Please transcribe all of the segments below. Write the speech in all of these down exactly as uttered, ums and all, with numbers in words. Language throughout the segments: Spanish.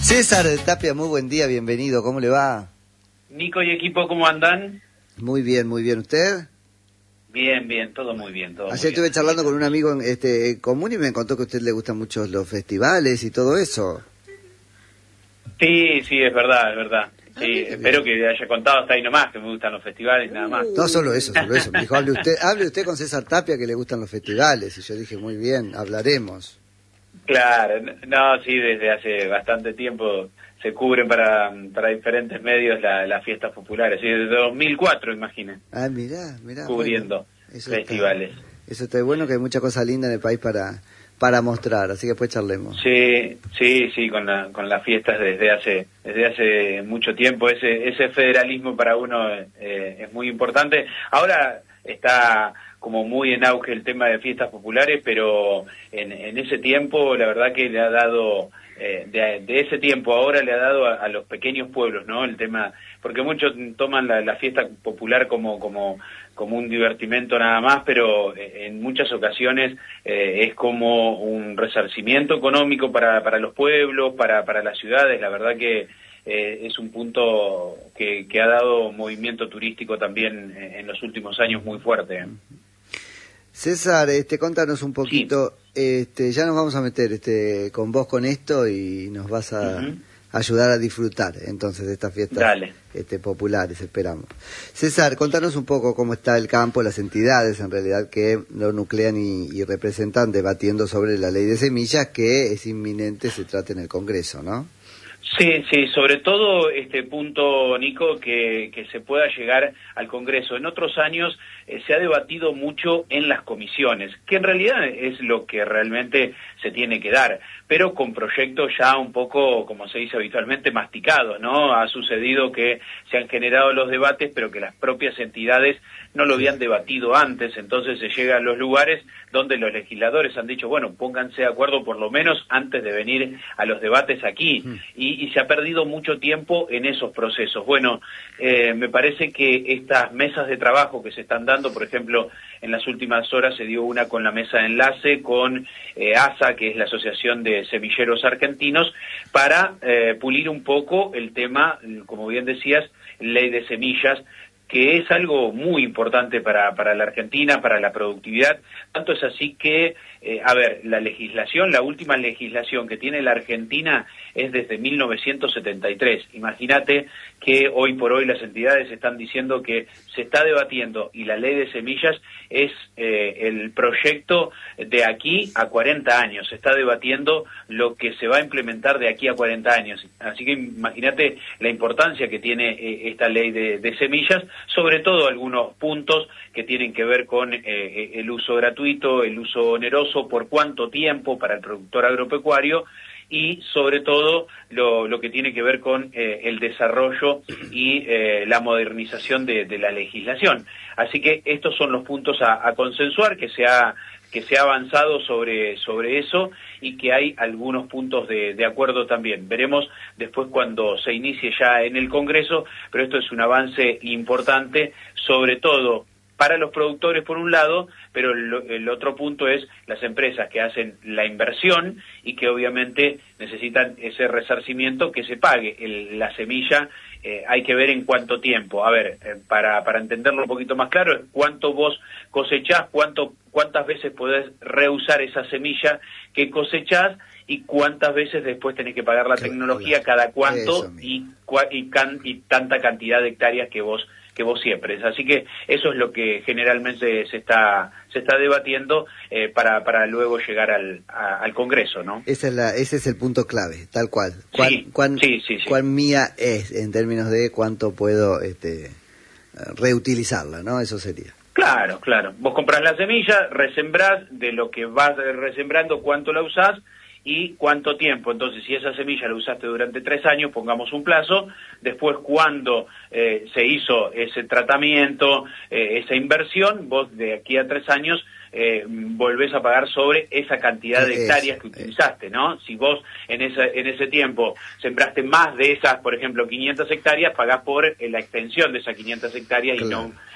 César Tapia, muy buen día, bienvenido, ¿cómo le va? Nico y equipo, ¿cómo andan? Muy bien, muy bien, ¿usted? Bien, bien, todo muy bien, todo Ayer muy estuve bien. charlando con un amigo en este común y me contó que a usted le gustan mucho los festivales y todo eso. Sí, sí, es verdad, es verdad. Ah, Sí, mire, espero bien. que haya contado hasta ahí nomás, que me gustan los festivales, nada más. No solo eso, solo eso. Me dijo, hable usted, hable usted con César Tapia que le gustan los festivales. Y yo dije, muy bien, hablaremos. Claro, no, sí, desde hace bastante tiempo se cubren para, para diferentes medios la- las fiestas populares. Sí, desde dos mil cuatro, imaginen, Ah, mirá, mirá. cubriendo Bueno, eso festivales. Está, eso está bueno, que hay mucha cosa linda en el país para, para mostrar, así que después charlemos. Sí, sí, sí, con la, con las fiestas desde hace desde hace mucho tiempo. Ese ese federalismo para uno eh, es muy importante. Ahora está como muy en auge el tema de fiestas populares, pero en, en ese tiempo la verdad que le ha dado, eh, de, de ese tiempo ahora le ha dado a, a los pequeños pueblos, ¿no? El tema, porque muchos toman la, la fiesta popular como como como un divertimento nada más, pero en muchas ocasiones eh, es como un resarcimiento económico para, para los pueblos, para, para las ciudades. La verdad que eh, es un punto que, que ha dado movimiento turístico también en, en los últimos años muy fuerte. César, este, contanos un poquito, sí. este, ya nos vamos a meter este, con vos con esto y nos vas a uh-huh. ayudar a disfrutar entonces de estas fiestas Dale. Este, populares, esperamos. César, contanos un poco cómo está el campo, las entidades en realidad que lo nuclean y, y representan debatiendo sobre la ley de semillas que es inminente se trate en el Congreso, ¿no? Sí, sí, sobre todo este punto, Nico, que, que se pueda llegar al Congreso. En otros años eh, se ha debatido mucho en las comisiones, que en realidad es lo que realmente se tiene que dar, pero con proyectos ya un poco, como se dice habitualmente, masticados, ¿no? Ha sucedido que se han generado los debates, pero que las propias entidades no lo habían debatido antes, entonces se llega a los lugares donde los legisladores han dicho, bueno, pónganse de acuerdo por lo menos antes de venir a los debates aquí, y, y se ha perdido mucho tiempo en esos procesos. Bueno, eh, me parece que estas mesas de trabajo que se están dando, por ejemplo, en las últimas horas se dio una con la mesa de enlace con eh, A S A, que es la Asociación de Semilleros Argentinos, para eh, pulir un poco el tema, como bien decías, ley de semillas, que es algo muy importante para, para la Argentina, para la productividad. Tanto es así que, eh, a ver, la legislación, la última legislación que tiene la Argentina es desde mil novecientos setenta y tres. Imagínate que hoy por hoy las entidades están diciendo que se está debatiendo y la ley de semillas es eh, el proyecto de aquí a cuarenta años. Se está debatiendo lo que se va a implementar de aquí a cuarenta años. Así que imagínate la importancia que tiene eh, esta ley de, de semillas, sobre todo algunos puntos que tienen que ver con eh, el uso gratuito, el uso oneroso, por cuánto tiempo para el productor agropecuario, y sobre todo lo, lo que tiene que ver con eh, el desarrollo y eh, la modernización de, de la legislación. Así que estos son los puntos a, a consensuar, que se ha que se ha avanzado sobre sobre eso y que hay algunos puntos de, de acuerdo también. Veremos después cuando se inicie ya en el Congreso, pero esto es un avance importante, sobre todo para los productores por un lado, pero el, el otro punto es las empresas que hacen la inversión y que obviamente necesitan ese resarcimiento que se pague. El, la semilla eh, hay que ver en cuánto tiempo. A ver, eh, para, para entenderlo un poquito más claro, es cuánto vos cosechás, cuánto, cuántas veces podés reusar esa semilla que cosechás y cuántas veces después tenés que pagar la tecnología, cada cuánto y, y, can, y tanta cantidad de hectáreas que vos que vos siempre. Así que eso es lo que generalmente se está se está debatiendo eh, para para luego llegar al a, al Congreso, ¿no? Esa es la, ese es el punto clave, tal cual. ¿Cuán, sí, cuán, sí, sí, sí. ¿Cuán mía es en términos de cuánto puedo este, reutilizarla, ¿no? Eso sería. Claro, claro. Vos comprás la semilla, resembrás, de lo que vas resembrando, cuánto la usás y cuánto tiempo. Entonces, si esa semilla la usaste durante tres años, pongamos un plazo, después cuando eh, se hizo ese tratamiento, eh, esa inversión, vos de aquí a tres años eh, volvés a pagar sobre esa cantidad de hectáreas que utilizaste, ¿no? Si vos en ese, en ese tiempo sembraste más de esas, por ejemplo, quinientas hectáreas, pagás por eh, la extensión de esas quinientas hectáreas claro. y no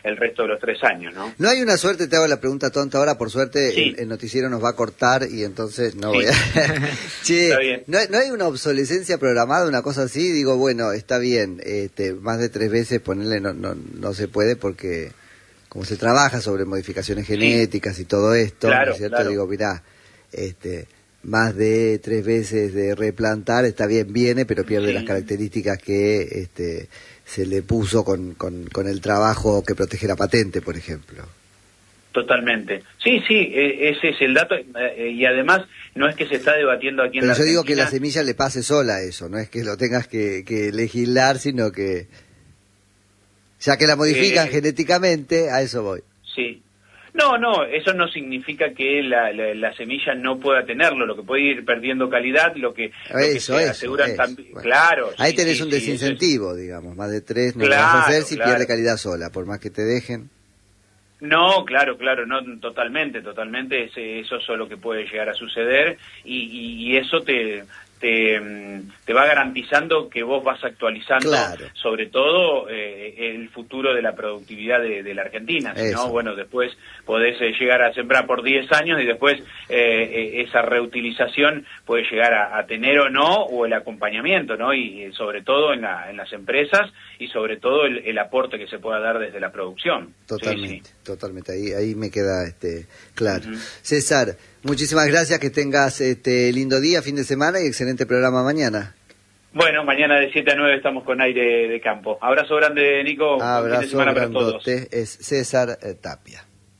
el resto de los tres años, ¿no? No hay una suerte, te hago la pregunta tonta ahora, por suerte sí. el, el noticiero nos va a cortar y entonces no sí. voy a... Che, está bien. ¿no hay, ¿no hay una obsolescencia programada, una cosa así? Digo, bueno, está bien, este, más de tres veces ponerle no, no, no se puede porque como se trabaja sobre modificaciones genéticas sí. y todo esto, claro, ¿no es cierto? Claro. Digo, mirá, este... más de tres veces de replantar, está bien, viene, pero pierde sí. las características que este, se le puso con, con, con el trabajo que protege la patente, por ejemplo. Totalmente. Sí, sí, ese es el dato, y además no es que se está debatiendo aquí en pero la Argentina. Pero yo digo que la semilla le pase sola eso, no es que lo tengas que, que legislar, sino que ya que la modifican eh, genéticamente, a eso voy. Sí. No, no, eso no significa que la, la, la semilla no pueda tenerlo, lo que puede ir perdiendo calidad, lo que, lo que eso, se eso, aseguran eso. también. Bueno. Claro. Ahí sí, tenés sí, un sí, desincentivo, es... digamos, más de tres no claro, lo vas a hacer si claro. pierde calidad sola, por más que te dejen. No, claro, claro, no, totalmente, totalmente, ese, eso es lo que puede llegar a suceder y, y, y eso te... Te, te va garantizando que vos vas actualizando, claro. sobre todo eh, el futuro de la productividad de, de la Argentina. Si no, bueno, después podés eh, llegar a sembrar por diez años y después eh, esa reutilización puede llegar a, a tener o no, o el acompañamiento, ¿no? Y, y sobre todo en, la, en las empresas y sobre todo el, el aporte que se pueda dar desde la producción. Totalmente, sí, sí. totalmente, ahí, ahí me queda este claro. Uh-huh. César, muchísimas gracias, que tengas este lindo día, fin de semana y excelente programa mañana. Bueno, mañana de siete a nueve estamos con aire de campo. Abrazo grande, Nico. Abrazo fin de semana para todos. Es César eh, Tapia.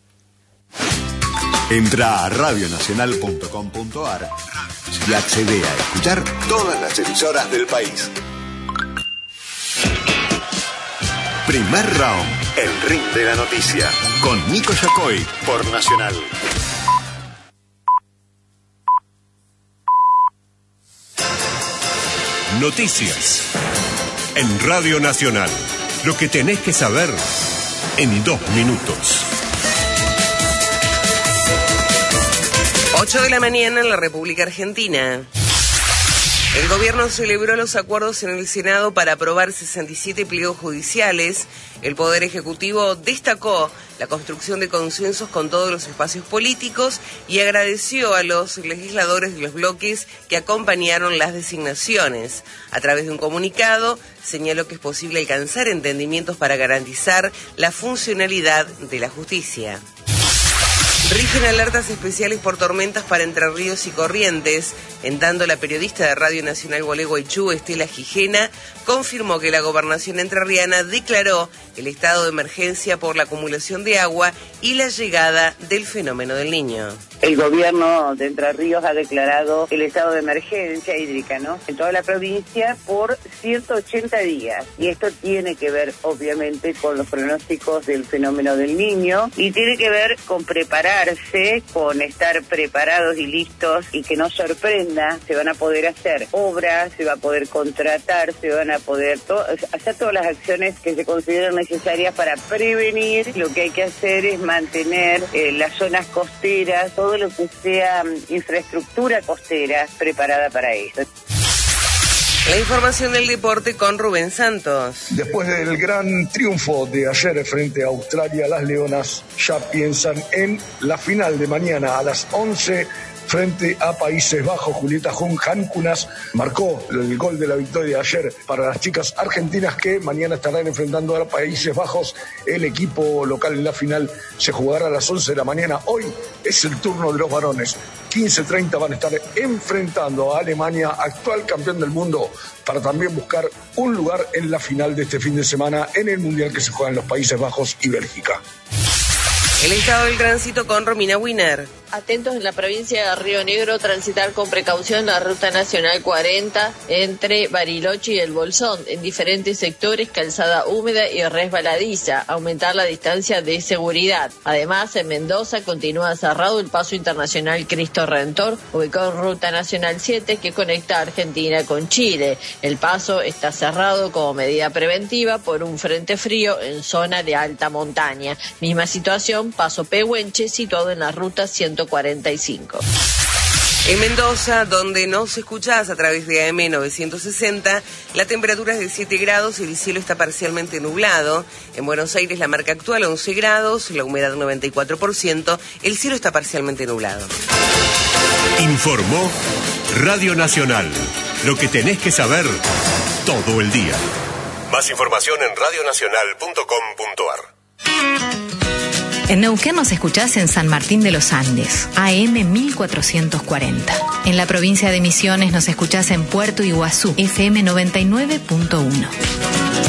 Entra a radio nacional punto com punto a r y accede a escuchar todas las emisoras del país. Primer round, el ring de la noticia, con Nico Yacoy, por Nacional. Noticias en Radio Nacional. Lo que tenés que saber en dos minutos. ocho de la mañana en la República Argentina. El gobierno celebró los acuerdos en el Senado para aprobar sesenta y siete pliegos judiciales. El Poder Ejecutivo destacó la construcción de consensos con todos los espacios políticos y agradeció a los legisladores de los bloques que acompañaron las designaciones. A través de un comunicado, señaló que es posible alcanzar entendimientos para garantizar la funcionalidad de la justicia. Rigen alertas especiales por tormentas para Entre Ríos y Corrientes. En tanto, la periodista de Radio Nacional Gualeguaychú, Estela Gijena, confirmó que la gobernación entrerriana declaró el estado de emergencia por la acumulación de agua y la llegada del fenómeno del Niño. El gobierno de Entre Ríos ha declarado el estado de emergencia hídrica, ¿no?, en toda la provincia por ciento ochenta días. Y esto tiene que ver, obviamente, con los pronósticos del fenómeno del Niño y tiene que ver con prepararse, con estar preparados y listos y que no sorprenda. Se van a poder hacer obras, se va a poder contratar, se van a poder to- hacer todas las acciones que se consideran necesarias para prevenir. Lo que hay que hacer es mantener eh, las zonas costeras, todo lo que sea um, infraestructura costera preparada para eso. La información del deporte con Rubén Santos. Después del gran triunfo de ayer frente a Australia, las Leonas ya piensan en la final de mañana a las once frente a Países Bajos. Julieta Jún-Hankunas marcó el gol de la victoria ayer para las chicas argentinas que mañana estarán enfrentando a Países Bajos. El equipo local en la final se jugará a las once de la mañana. Hoy es el turno de los varones. quince treinta van a estar enfrentando a Alemania, actual campeón del mundo, para también buscar un lugar en la final de este fin de semana en el Mundial que se juega en los Países Bajos y Bélgica. El estado del tránsito con Romina Winer. Atentos en la provincia de Río Negro, transitar con precaución la ruta nacional cuarenta entre Bariloche y El Bolsón. En diferentes sectores, calzada húmeda y resbaladiza. Aumentar la distancia de seguridad. Además, en Mendoza continúa cerrado el paso internacional Cristo Redentor, ubicado en ruta nacional siete que conecta a Argentina con Chile. El paso está cerrado como medida preventiva por un frente frío en zona de alta montaña. Misma situación, paso Pehuenche, situado en la ruta ciento cuarenta y cinco. En Mendoza, donde nos escuchás a través de A M novecientos sesenta, la temperatura es de siete grados y el cielo está parcialmente nublado. En Buenos Aires la marca actual once grados, la humedad noventa y cuatro por ciento, el cielo está parcialmente nublado. Informó Radio Nacional, lo que tenés que saber todo el día. Más información en radio nacional punto com punto a r. En Neuquén nos escuchás en San Martín de los Andes, A M mil cuatrocientos cuarenta. En la provincia de Misiones nos escuchás en Puerto Iguazú, F M noventa y nueve punto uno.